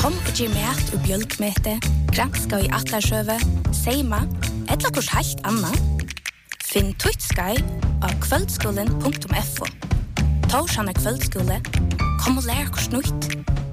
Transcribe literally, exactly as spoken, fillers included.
Kom og gi mat og bjølkmete, granska i atlarsøve, seima, etla kurs helt anna. Finn Tutskai av kvöldskolen punktum f o. Torsan er kvöldskole. Kom og lær kurs nytt.